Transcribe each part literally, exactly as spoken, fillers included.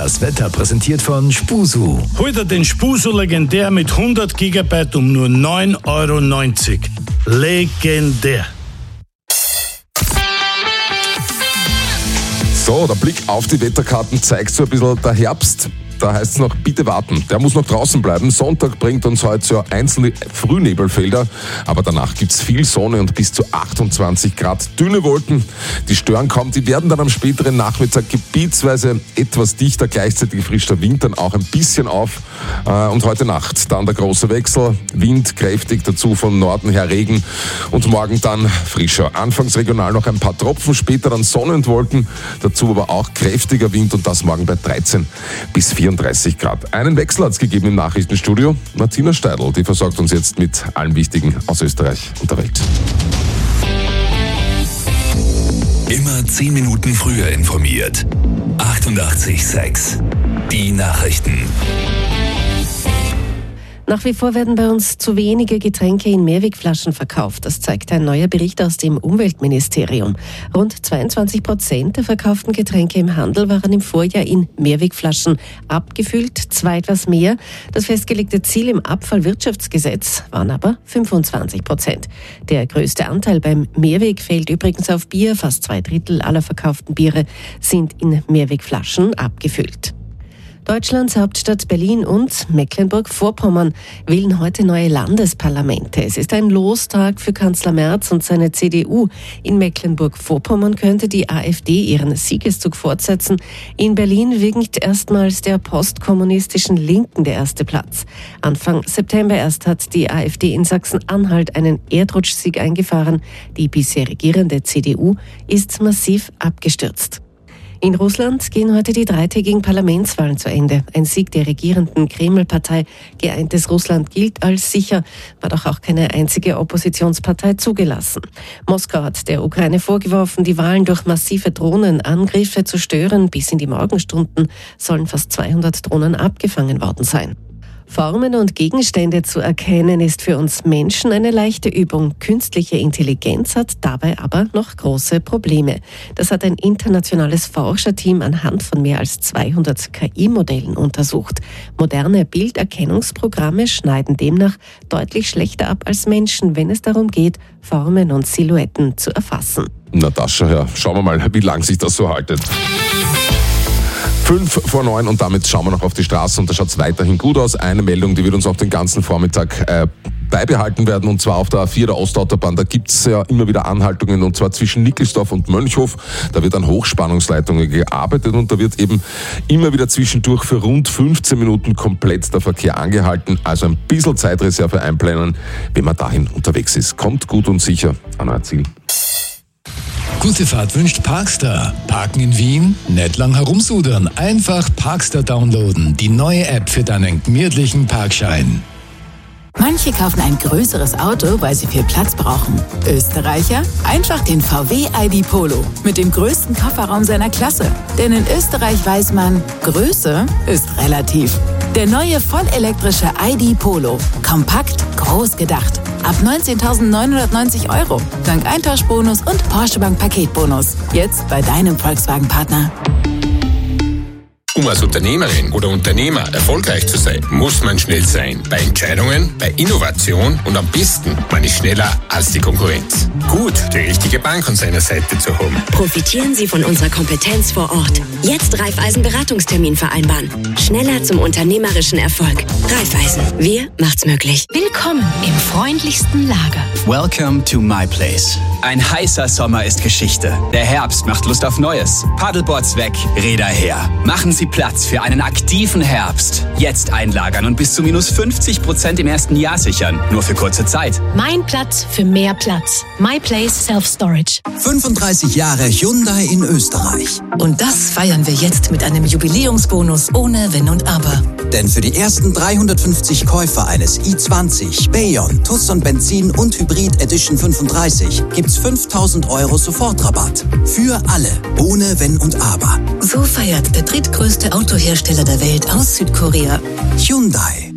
Das Wetter präsentiert von Spusu. Heute den Spusu Legendär mit hundert Gigabyte um nur neun Euro neunzig. Legendär. So, der Blick auf die Wetterkarten zeigt so ein bisschen der Herbst. Da heißt es noch, bitte warten. Der muss noch draußen bleiben. Sonntag bringt uns heute so einzelne Frühnebelfelder, aber danach gibt's viel Sonne und bis zu achtundzwanzig Grad. Dünne Wolken, die stören kaum. Die werden dann am späteren Nachmittag gebietsweise etwas dichter. Gleichzeitig frischt der Wind dann auch ein bisschen auf. Und heute Nacht dann der große Wechsel. Wind kräftig, dazu von Norden her Regen und morgen dann frischer. Anfangs regional noch ein paar Tropfen, später dann Sonne und Wolken. Dazu aber auch kräftiger Wind und das morgen bei dreizehn bis vierunddreißig Grad. Einen Wechsel hat es gegeben im Nachrichtenstudio. Martina Steidl, die versorgt uns jetzt mit allem Wichtigen aus Österreich und der Welt. Immer zehn Minuten früher informiert. achtundachtzig Komma sechs. Die Nachrichten. Nach wie vor werden bei uns zu wenige Getränke in Mehrwegflaschen verkauft. Das zeigt ein neuer Bericht aus dem Umweltministerium. Rund zweiundzwanzig Prozent der verkauften Getränke im Handel waren im Vorjahr in Mehrwegflaschen abgefüllt, zwei etwas mehr. Das festgelegte Ziel im Abfallwirtschaftsgesetz waren aber fünfundzwanzig Prozent. Der größte Anteil beim Mehrweg fällt übrigens auf Bier. Fast zwei Drittel aller verkauften Biere sind in Mehrwegflaschen abgefüllt. Deutschlands Hauptstadt Berlin und Mecklenburg-Vorpommern wählen heute neue Landesparlamente. Es ist ein Lostag für Kanzler Merz und seine C D U. In Mecklenburg-Vorpommern könnte die AfD ihren Siegeszug fortsetzen. In Berlin winkt erstmals der postkommunistischen Linken der erste Platz. Anfang September erst hat die AfD in Sachsen-Anhalt einen Erdrutschsieg eingefahren. Die bisher regierende C D U ist massiv abgestürzt. In Russland gehen heute die dreitägigen Parlamentswahlen zu Ende. Ein Sieg der regierenden Kreml-Partei Geeintes Russland gilt als sicher, war doch auch keine einzige Oppositionspartei zugelassen. Moskau hat der Ukraine vorgeworfen, die Wahlen durch massive Drohnenangriffe zu stören. Bis in die Morgenstunden sollen fast zweihundert Drohnen abgefangen worden sein. Formen und Gegenstände zu erkennen ist für uns Menschen eine leichte Übung. Künstliche Intelligenz hat dabei aber noch große Probleme. Das hat ein internationales Forscherteam anhand von mehr als zweihundert K I-Modellen untersucht. Moderne Bilderkennungsprogramme schneiden demnach deutlich schlechter ab als Menschen, wenn es darum geht, Formen und Silhouetten zu erfassen. Natascha, ja, schauen wir mal, wie lange sich das so haltet. Fünf vor neun und damit schauen wir noch auf die Straße und da schaut es weiterhin gut aus. Eine Meldung, die wird uns auch den ganzen Vormittag äh, beibehalten werden und zwar auf der A vier der Ostautobahn. Da gibt es ja immer wieder Anhaltungen und zwar zwischen Nickelsdorf und Mönchhof. Da wird an Hochspannungsleitungen gearbeitet und da wird eben immer wieder zwischendurch für rund fünfzehn Minuten komplett der Verkehr angehalten. Also ein bisschen Zeitreserve einplanen, wenn man dahin unterwegs ist. Kommt gut und sicher an euer Ziel. Gute Fahrt wünscht Parkstar. Parken in Wien? Nicht lang herumsudern. Einfach Parkstar downloaden. Die neue App für deinen gemütlichen Parkschein. Manche kaufen ein größeres Auto, weil sie viel Platz brauchen. Österreicher? Einfach den V W I D Polo mit dem größten Kofferraum seiner Klasse. Denn in Österreich weiß man, Größe ist relativ. Der neue vollelektrische I D Polo. Kompakt, groß gedacht. Ab neunzehntausendneunhundertneunzig Euro. Dank Eintauschbonus und Porsche Bank Paketbonus. Jetzt bei deinem Volkswagen-Partner. Um als Unternehmerin oder Unternehmer erfolgreich zu sein, muss man schnell sein. Bei Entscheidungen, bei Innovation und am besten, man ist schneller als die Konkurrenz. Gut, die richtige Bank an seiner Seite zu haben. Profitieren Sie von unserer Kompetenz vor Ort. Jetzt Raiffeisen Beratungstermin vereinbaren. Schneller zum unternehmerischen Erfolg. Raiffeisen, wir macht's möglich. Willkommen im freundlichsten Lager. Welcome to my place. Ein heißer Sommer ist Geschichte. Der Herbst macht Lust auf Neues. Paddleboards weg, Räder her. Machen Sie Platz für einen aktiven Herbst. Jetzt einlagern und bis zu minus fünfzig Prozent im ersten Jahr sichern. Nur für kurze Zeit. Mein Platz für mehr Platz. My Place Self Storage. fünfunddreißig Jahre Hyundai in Österreich. Und das feiern wir jetzt mit einem Jubiläumsbonus ohne Wenn und Aber. Denn für die ersten dreihundertfünfzig Käufer eines i zwanzig, Bayon, Tucson Benzin und Hybrid Edition fünfunddreißig gibt's fünftausend Euro Sofortrabatt. Für alle, ohne Wenn und Aber. So feiert der drittgrößte Autohersteller der Welt aus Südkorea. Hyundai.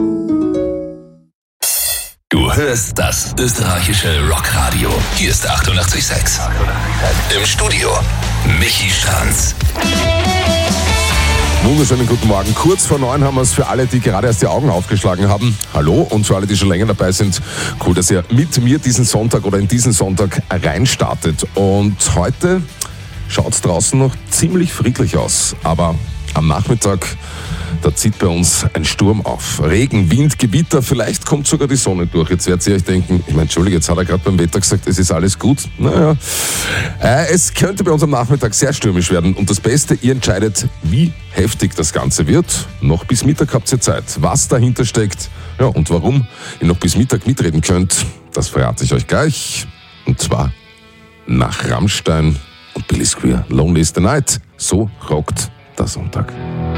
Du hörst das österreichische Rockradio. Hier ist achtundachtzig Komma sechs. Im Studio Michi Stranz. Wunderschönen guten Morgen. Kurz vor neun haben wir es für alle, die gerade erst die Augen aufgeschlagen haben. Hallo, und für alle, die schon länger dabei sind, cool, dass ihr mit mir diesen Sonntag oder in diesen Sonntag reinstartet. Und heute schaut es draußen noch ziemlich friedlich aus. Aber am Nachmittag, da zieht bei uns ein Sturm auf. Regen, Wind, Gewitter, vielleicht kommt sogar die Sonne durch. Jetzt werdet ihr euch denken, ich meine, Entschuldigung, jetzt hat er gerade beim Wetter gesagt, es ist alles gut. Naja, äh, es könnte bei uns am Nachmittag sehr stürmisch werden. Und das Beste, ihr entscheidet, wie heftig das Ganze wird. Noch bis Mittag habt ihr Zeit. Was dahinter steckt, ja, und warum ihr noch bis Mittag mitreden könnt, das verrate ich euch gleich. Und zwar nach Rammstein und Billy Squier. Lonely is the Night. So rockt der Sonntag.